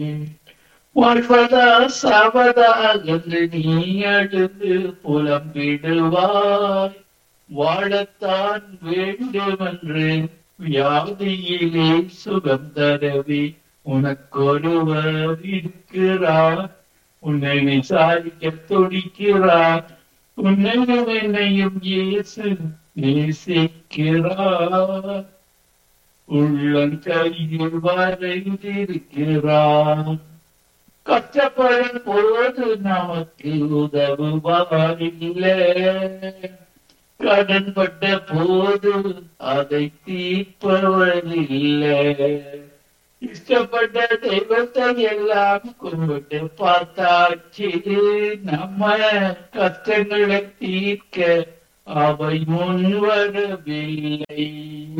வாழ்வதா சாவதா என்று நீ அழுது புலம்பிடுவாய். வாழத்தான் வேண்டுமென்று வியாதியிலே சுகம் தரவே உனக்கொருவர் இருக்கிறார். உன்னை விசாரிக்க துடிக்கிறார். உன்னையும் என்னையும் இயேசு நேசிக்கிறார். உள்ளங்கையில் வரைந்திருக்கிறார். கஷ்டப்படும் போது நமக்கு உதவுவாரில்லை. கடன்பட்ட போது அதை தீர்ப்பவரில்லை. இஷ்டப்பட்ட தெய்வத்தை எல்லாம் கும்பிட்டு பார்த்தாச்சு. நம்ம கஷ்டங்களை தீர்க்க அவை முன்வரவில்லை.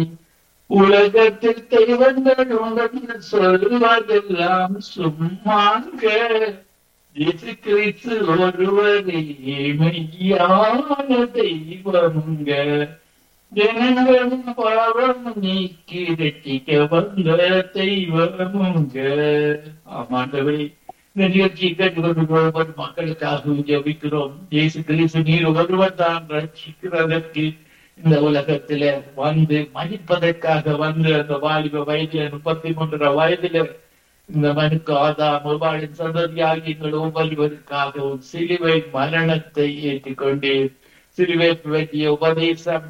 உலகத்தில் தெய்வங்கள் உண்டு சொல்வதெல்லாம் சும்மாங்க. இயேசு கிறிஸ்து ஒருவரே மெய்யான தெய்வமுங்க. ஜனங்களும் பாவம் நீக்கி ரட்சிக்க வந்த தெய்வமுங்க. ஆமாண்டவரே, இந்த நிகழ்ச்சியை கேட்டுக்கொண்டு மக்களுக்காகவும் ஜெபிக்கிறோம். இயேசு கிறிஸ்து நீர் ஒருவர் தான் ரட்சிக்கிறதற்கு இந்த உலகத்தில வந்து மதிப்பதற்காக வந்து அந்த வாலிப வயதில 33 வயதில இந்த மனுக்கு ஆதாம் ஒருவாளின் சந்ததியாகி எங்கள் ஒவ்வொருவருக்காகவும் சிலுவை மரணத்தை ஏற்றுக்கொண்டு சிலுவை பற்றிய உபதேசம்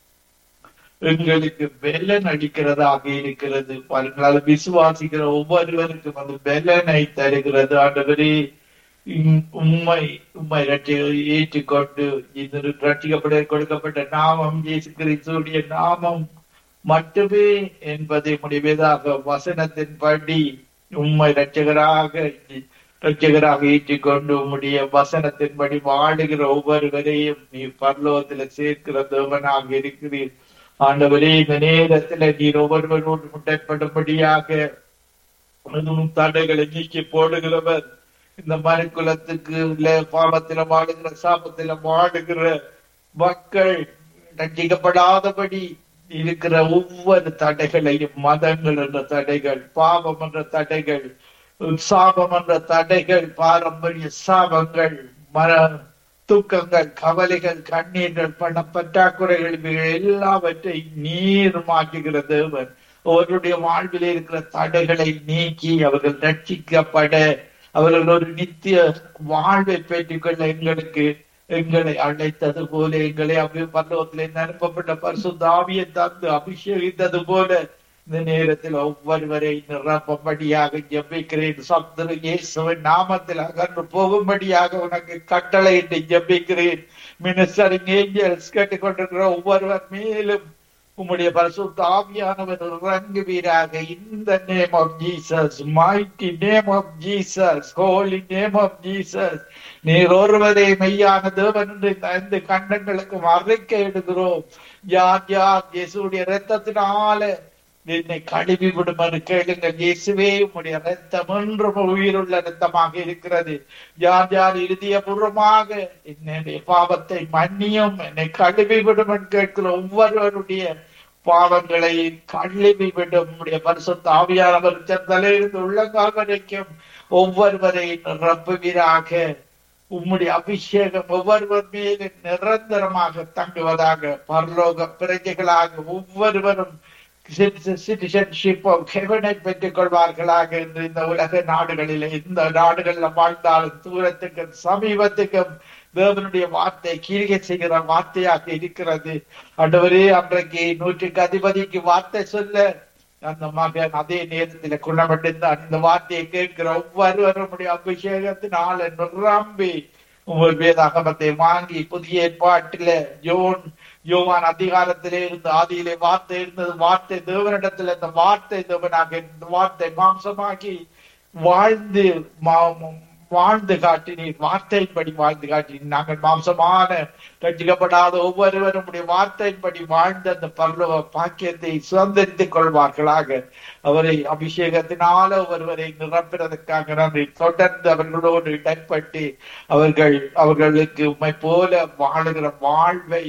எங்களுக்கு வெள்ளன் அடிக்கிறதாக இருக்கிறது. பலங்களால் விசுவாசிக்கிற ஒவ்வொருவருக்கும் அந்த வெள்ளனை தருகிறது. ஆண்டவரே, உம்மை ஏற்றுக்கொண்டு இந்த ரட்சிக்கப்பட கொடுக்கப்பட்ட நாமம் இயேசு கிறிஸ்துவுடைய நாமம் மட்டுமே என்பதை முடிவதாக வசனத்தின்படி உம்மை ரட்சகராக ஏற்றுக்கொண்டு உம்முடைய வசனத்தின்படி வாழுகிற ஒவ்வொருவரையும் நீ பரலோகத்துல சேர்க்கிற தேவனாக இருக்கிறீர். ஆண்டவரே, இந்த நேரத்துல நீர் ஒவ்வொருவரோடு முட்டைப்படும்படியாக தடைகளை நீக்கி போடுகிறவர். இந்த மனுக்குலத்துக்கு பாவத்தில வாழுகிற சாபத்தில வாழுகிற மக்கள் ரட்சிக்கப்படாதபடி இருக்கிற ஒவ்வொரு தடைகளையும், மதங்கள் என்ற தடைகள், பாவம் என்ற தடைகள், சாபம் என்ற தடைகள், பாரம்பரிய சாபங்கள், தூக்கங்கள், கவலைகள், கண்ணீர்கள், பண பற்றாக்குறைகள், எல்லாவற்றை நீர் மாற்றுகிற தேவன். அவர்களுடைய வாழ்வில் இருக்கிற தடைகளை நீக்கி அவர்கள் ரட்சிக்கப்பட, அவர்கள் ஒரு நித்திய வாழ்வை பெற்றுக்கொள்ள எங்களை அழைத்தது போல, எங்களை பரலோகத்திலே நிரப்பப்பட்ட பரிசுத்த ஆவியை தந்து அபிஷேகித்தது போல இந்த நேரத்தில் ஒவ்வொருவரை நிரப்பபடியாக ஜெபிக்கிறேன். சத்துரு இயேசுவின் நாமத்தில் அகன்று போகும்படியாக உனக்கு கட்டளையிட்டு ஜெபிக்கிறேன். மினிஸ்டரிங் ஏஞ்சல்ஸ் கேட்டுக்கொண்டிருக்கிற ஒவ்வொருவர் மேலும் உம்முடைய பரிசுத்த ஆவியானவர் இறங்குவீராக. இந்த name of Jesus, mighty name of Jesus, Holi name of Jesus. நீர் ஒருவரே மெய்யான தேவன் என்று இந்த கண்டங்களுக்கு அறிக்கை எடுக்கிறோம். யார் யார் இயேசுடைய இரத்தத்தினால என்னை கழுவி விடுமாறு கேளுங்கள். இயேசுவே, உம்முடைய இரத்தம் என்றும் உயிருள்ள இரத்தமாக இருக்கிறது. யார் யார் இருதயபூர்வமாக என்னுடைய பாவத்தை மன்னியும், என்னை கழுவி விடும் என்று கேட்கிற ஒவ்வொருவருடைய பாவங்களை கழுவி விடும். உம்முடைய பரிசுத்த ஆவியானவர் தலையிலிருந்து உள்ளங்கால் வரைக்கும் ஒவ்வொருவரை நிரப்புவீராக. உம்முடைய அபிஷேகம் ஒவ்வொருவர் மீது நிரந்தரமாக தங்குவதாக. பரலோக பிரஜைகளாக ஒவ்வொருவரும் சிட்டிசன்ஷிப் ஆஃப் ஹெவனை பெற்றுக் கொள்வார்களாக. என்று இந்த உலக நாடுகளில் இந்த நாடுகளில் வாழ்ந்தாலும் தூரத்துக்கும் சமீபத்துக்கும் தேவனுடைய வார்த்தை கிரிகை செய்கிற வார்த்தையாக இருக்கிறது. ஆண்டவரே, அன்றைக்கு 100க்கு அதிபதிக்கு வார்த்தை சொல்ல அந்த மகன் அதே நேரத்தில் குணமடைந்தான். இந்த வார்த்தையை கேட்கிற ஒவ்வொருவரும் அபிஷேகத்தினால நிரம்பி உங்கள் வேதாகமத்தை வாங்கி புதிய ஏற்பாட்டில யோவான் அதிகாரத்திலே இருந்து ஆதியிலே வார்த்தை இருந்தது, வார்த்தை தேவனிடத்துல, இந்த வார்த்தை தேவனாக, இந்த வார்த்தை மாம்சமாகி வாழ்ந்து காட்டினீர். வார்த்தையின்படி வாழ்ந்து காட்டினீர். நாங்கள் மாம்சமான ரட்சிக்கப்படாத ஒவ்வொருவரும் வார்த்தையின்படி வாழ்ந்த அந்த பரலோக பாக்கியத்தை சுதந்திரித்துக் கொள்வார்களாக. அவரை அபிஷேகத்தினால ஒருவரை நிரப்புறதற்காக நன்றி. தொடர்ந்து அவர்களோடு இடைப்பட்டு அவர்களுக்கு உம்மை போல வாழுகிற வாழ்வை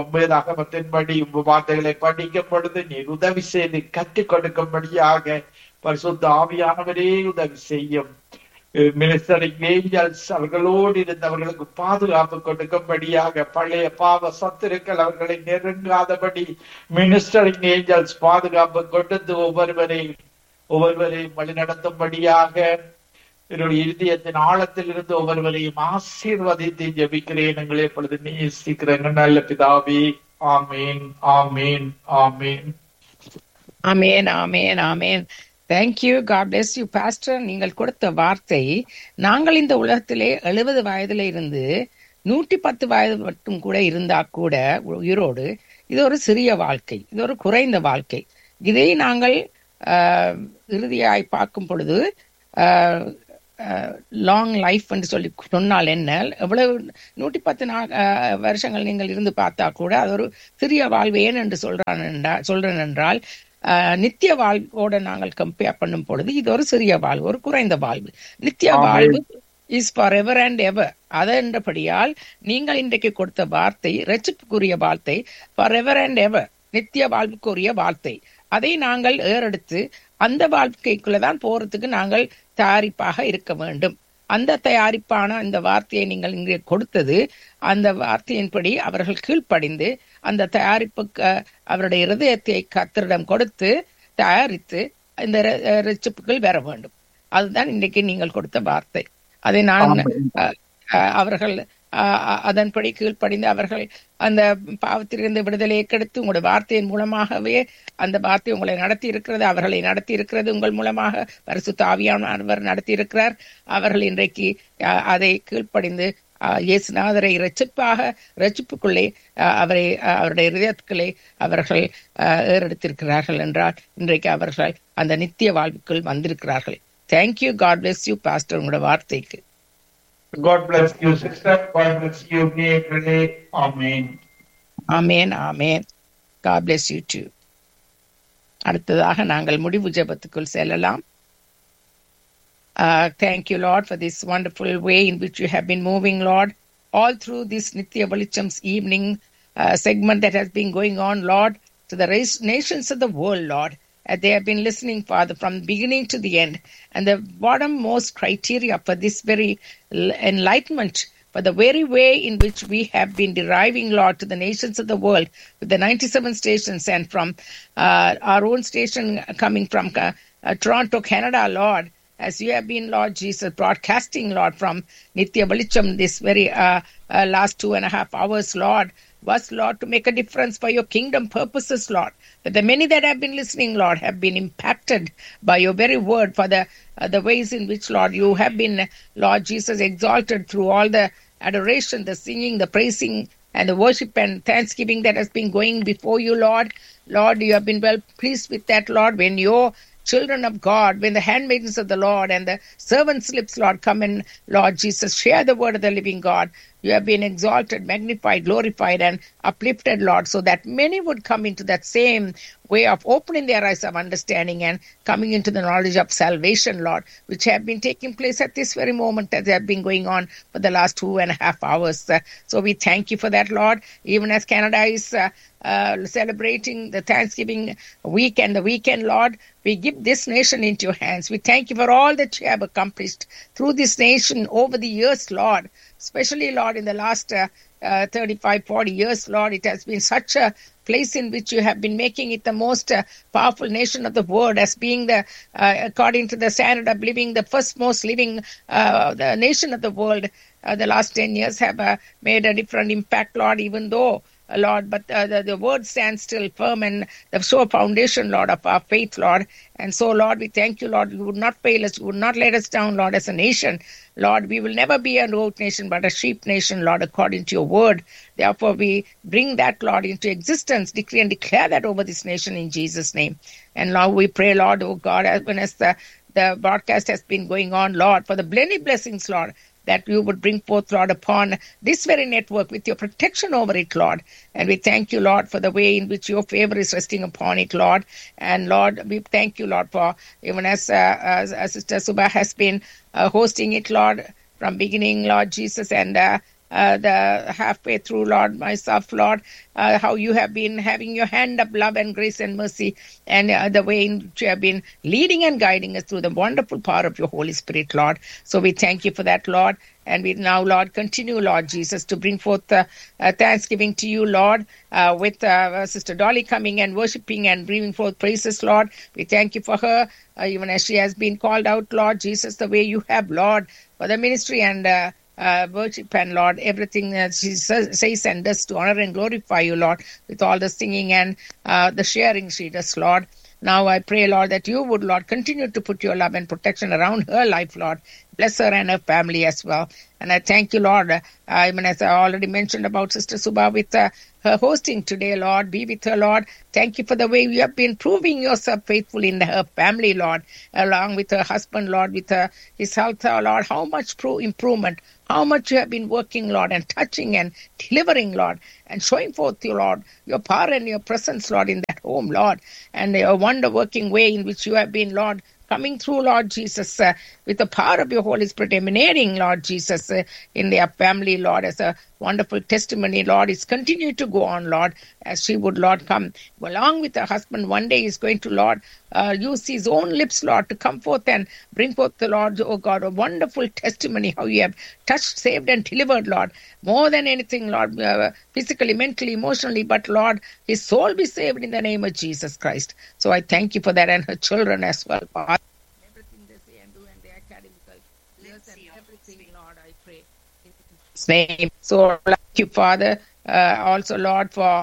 வேதாகமத்தின்படி வார்த்தைகளை படிக்கும் பொழுது நீர் உதவி செய்து கற்றுக் கொடுக்கும்படியாக பரிசுத்த ஆவியானவரே உதவி செய்யும். மினிஸ்டரிங் ஏஞ்சல்ஸ் அவர்களோடு இருந்தவர்களுக்கு பாதுகாப்பு கொடுக்கும்படியாக, பழைய பாவ சத்துருக்கள் அவர்களை நெருங்காதபடி மினிஸ்டரிங் ஏஞ்சல்ஸ் பாதுகாப்பு கொடுத்து ஒவ்வொருவரையும் வழிநடத்தும்படியாக என்னுடைய இதயத்தின் ஆழத்தில் இருந்து ஒவ்வொருவரையும் ஆசீர்வதித்து ஜெபிக்கிறேன். எங்களை இப்பொழுது நேசிக்கிறேன் நல்ல பிதாவே. ஆமீன், ஆமீன், ஆமீன். ஆமேன், ஆமேன், ஆமேன். Thank you. God bless you pastor. நீங்கள் கொடுத்த வார்த்தை, நாங்கள் இந்த உலகத்திலே 70 வயதுல இருந்து 110 வயது மட்டும் கூட இருந்தா கூட உயிரோடு, இது ஒரு சிறிய வாழ்க்கை, இது ஒரு குறைந்த வாழ்க்கை. இதை நாங்கள் இறுதியாய் பார்க்கும் பொழுது லாங் லைஃப் என்று சொல்லி சொன்னால் என்ன, எவ்வளவு 110 வருஷங்கள் நீங்கள் இருந்து பார்த்தா கூட அது ஒரு சிறிய வாழ்வு. ஏன் என்று சொல்றேன் என்றால், நித்திய வாழ்வோட நாங்கள் கம்பேர் பண்ணும் பொழுது இது ஒரு சிறிய வாழ்வு, ஒரு குறைந்த வாழ்வு. நித்திய வாழ்வு இஸ் ஃபார் எவர் அண்ட் எவர். அதென்றபடியால் நீங்கள் இன்றைக்கு கொடுத்த வார்த்தை ரட்சிப்புக்குரிய வார்த்தை, ஃபார் எவர் அண்ட் எவர், நித்திய வாழ்வுக்குரிய வார்த்தை. அதை நாங்கள் ஏறெடுத்து அந்த வாழ்க்கைக்குள்ளதான் போறதுக்கு நாங்கள் தயாரிப்பாக இருக்க வேண்டும். அந்த தயாரிப்பான அந்த வார்த்தையை நீங்கள் இங்கே கொடுத்தது, அந்த வார்த்தையின்படி அவர்கள் கீழ்ப்படிந்து அந்த தயாரிப்புக்கு அவருடைய இருதயத்தை கர்த்தரிடம் கொடுத்து தயாரித்து இந்த ரட்சிப்புகள் வர வேண்டும். அதுதான் இன்றைக்கு நீங்கள் கொடுத்த வார்த்தை. அதை நான் அவர்கள் அதன்படி கீழ்ப்படிந்து அவர்கள் அந்த பாவத்திலிருந்து விடுதலையை கெடுத்து உங்களுடைய வார்த்தையின் மூலமாகவே அந்த வார்த்தை உங்களை நடத்தி இருக்கிறது, அவர்களை நடத்தி இருக்கிறது உங்கள் மூலமாக. பரிசுத்த ஆவியானவர் நடத்தி இருக்கிறார். அவர்கள் இன்றைக்கு அதை கீழ்ப்படிந்து இயேசுநாதரை ரட்சிப்புக்குள்ளே அவருடைய இதயத்துக்களே அவர்கள் ஏறெடுத்திருக்கிறார்கள் என்றால் இன்றைக்கு அவர்கள் அந்த நித்திய வாழ்வுக்குள் வந்திருக்கிறார்கள். Thank you. God bless you pastor, உங்களோட வார்த்தைக்கு. God bless you, sister. God bless you, Renee. Amen. Amen, amen. God bless you too. அடுத்ததாக நாங்கள் முடிவு ஜெபத்துக்குள் செல்லலாம். Thank you, Lord, for this wonderful way in which you have been moving, Lord, all through this Nithya Velicham's evening segment that has been going on, Lord, to the nations of the world, Lord. They have been listening, Father, from beginning to the end. And the bottommost criteria for this very enlightenment, for the very way in which we have been deriving, Lord, to the nations of the world, with the 97 stations and from our own station coming from Toronto, Canada, Lord, as you have been, Lord Jesus, broadcasting, Lord, from Nithya Velicham this very last 2.5 hours, Lord, was, Lord, to make a difference for your kingdom purposes, Lord. That the many that have been listening, Lord, have been impacted by your very word, for the ways in which, Lord, you have been, Lord Jesus, exalted through all the adoration, the singing, the praising, and the worship and thanksgiving that has been going before you, Lord. Lord, you have been well pleased with that, Lord, when your children of God, when the handmaidens of the Lord and the servants' lips, Lord, come and, Lord Jesus, share the word of the living God. You have been exalted, magnified, glorified, and uplifted, Lord, so that many would come into that same way of opening their eyes of understanding and coming into the knowledge of salvation, Lord, which have been taking place at this very moment as they have been going on for the last 2.5 hours. So we thank you for that, Lord. Even as Canada is celebrating the Thanksgiving week and the weekend, Lord, we give this nation into your hands. We thank you for all that you have accomplished through this nation over the years, Lord. Especially, Lord, in the last 35-40 years, Lord, it has been such a place in which you have been making it the most powerful nation of the world, as being the, according to the standard of living, the first most living the nation of the world. The last 10 years have made a different impact, Lord, even though, Lord, but the word stands still firm and the sure foundation, Lord, of our faith, Lord. And so, Lord, we thank you, Lord, you would not fail us, you would not let us down, Lord, as a nation. Lord, we will never be a goat nation, but a sheep nation, Lord, according to your word. Therefore, we bring that, Lord, into existence, decree and declare that over this nation in Jesus' name. And Lord, we pray, Lord, oh God, as the broadcast has been going on, Lord, for the many blessings, Lord, that you would bring forth, Lord, upon this very network with your protection over it, Lord. And we thank you, Lord, for the way in which your favor is resting upon it, Lord. And Lord, we thank you, Lord, for even as Sister Subha has been hosting it, Lord, from beginning, Lord Jesus, and the halfway through, Lord, myself, Lord, how you have been having your hand of love and grace and mercy, and the way in which you have been leading and guiding us through the wonderful power of your Holy Spirit, Lord. So we thank you for that, Lord. And we now, Lord, continue, Lord Jesus, to bring forth thanksgiving to you, Lord, with Sister Dolly coming and worshiping and bringing forth praises, Lord. We thank you for her, even as she has been called out, Lord Jesus, the way you have, Lord, for the ministry and worship and, Lord, everything that she says and does to honor and glorify you, Lord, with all the singing and the sharing she does, Lord. Now I pray, Lord, that you would, Lord, continue to put your love and protection around her life, Lord. Bless her and her family as well. And I thank you, Lord, even as I already mentioned about Sister Subha with her hosting today, Lord. Be with her, Lord. Thank you for the way you have been proving yourself faithful in her family, Lord, along with her husband, Lord, with his health, Lord. How much improvement, how much you have been working, Lord, and touching and delivering, Lord, and showing forth, you, Lord, your power and your presence, Lord, in that home, Lord, and your wonder-working way in which you have been, Lord, coming through, Lord Jesus, with the power of your Holy Spirit emanating, Lord Jesus, in their family, Lord, as a wonderful testimony, Lord, is continue to go on, Lord, as she would, Lord, come along with her husband. One day is going to, Lord, use his own lips, Lord, to come forth and bring forth the Lord, oh God, a wonderful testimony, how you have touched, saved, and delivered, Lord, more than anything, Lord, physically, mentally, emotionally, but, Lord, his soul be saved in the name of Jesus Christ. So I thank you for that, and her children as well, Father. Everything they say and do, and their academical years and everything, Lord, I pray in His name. So thank you, Father. Also, Lord, for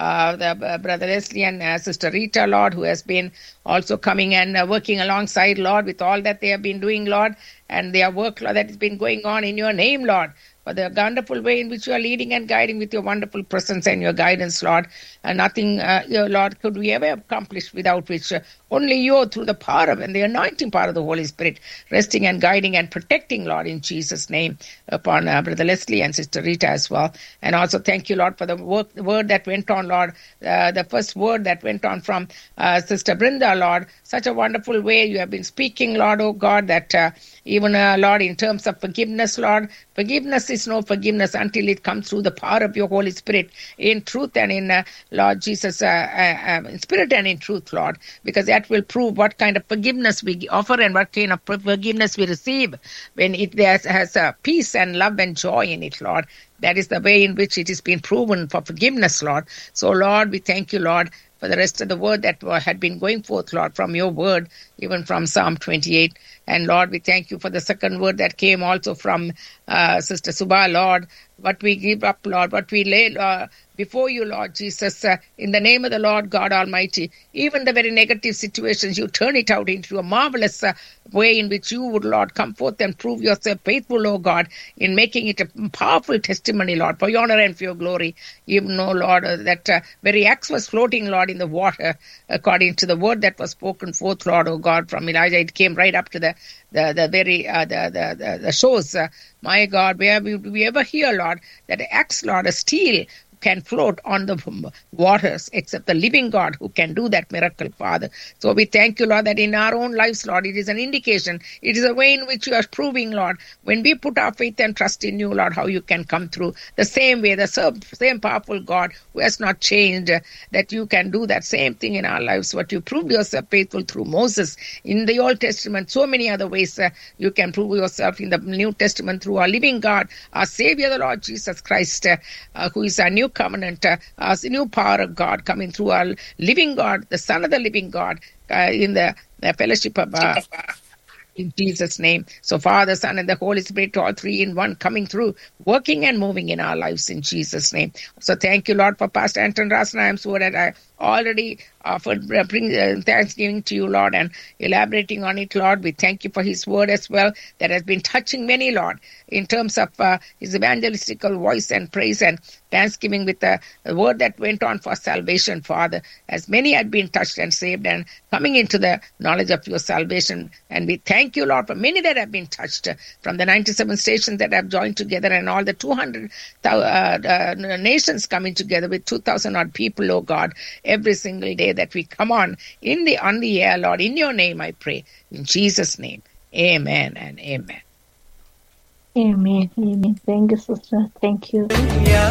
the Brother Leslie and Sister Rita, Lord, who has been also coming and working alongside, Lord, with all that they have been doing, Lord, and their work, Lord, that has been going on in your name, Lord, for the wonderful way in which you are leading and guiding with your wonderful presence and your guidance, Lord. And nothing, Lord, could we ever accomplish without which only you, through the power of and the anointing power of the Holy Spirit, resting and guiding and protecting, Lord, in Jesus' name, upon Brother Leslie and Sister Rita as well. And also thank you, Lord, for the word that went on, Lord, the first word that went on from Sister Brenda, Lord. Such a wonderful way you have been speaking, Lord, oh God, that even, Lord, in terms of forgiveness, Lord, forgiveness is no forgiveness until it comes through the power of your Holy Spirit in truth and in, Lord Jesus, in spirit and in truth, Lord, because that will prove what kind of forgiveness we offer and what kind of forgiveness we receive when it has peace and love and joy in it, Lord. That is the way in which it has been proven for forgiveness, Lord. So, Lord, we thank you, Lord, for the rest of the word that had been going forth, Lord, from your word, even from Psalm 28. And, Lord, we thank you for the second word that came also from Sister Subha, Lord. What we give up, Lord, what we lay before you, Lord Jesus, in the name of the Lord God Almighty. Even the very negative situations, you turn it out into a marvelous way in which you would, Lord, come forth and prove yourself faithful, O God, in making it a powerful testimony, Lord, for your honor and for your glory. Even though, Lord, that very axe was floating, Lord, in the water, according to the word that was spoken forth, Lord, O God, from Elijah. It came right up to the shores. My God, where we ever hear, Lord, that axe, Lord, a steel can float on the waters, except the living God who can do that miracle, Father. So we thank you, Lord, that in our own lives, Lord, it is an indication. It is a way in which you are proving, Lord, when we put our faith and trust in you, Lord, how you can come through the same way, the same powerful God who has not changed, that you can do that same thing in our lives. What you proved yourself faithful through Moses in the Old Testament, so many other ways you can prove yourself in the New Testament through our living God, our Savior, the Lord Jesus Christ, who is our new covenant, as new power of God coming through our living God, the Son of the living God, in the fellowship of in Jesus' name. So Father, Son, and the Holy Spirit, all three in one, coming through, working and moving in our lives in Jesus' name. So thank you, Lord, for Pastor Anton Rasnaim's word that I already offered, bring thanksgiving to you, Lord, and elaborating on it, Lord. We thank you for his word as well that has been touching many, Lord, in terms of his evangelistical voice and praise and thanksgiving with the word that went on for salvation, Father, as many had been touched and saved and coming into the knowledge of your salvation. And we thank you, Lord, for many that have been touched from the 97 stations that have joined together and all the 200 nations coming together with 2,000 odd people, oh God, every single day that we come on the air, Lord. In your name I pray. In Jesus' name, amen and amen. Amen. Amen. Thank you, sister. Thank you.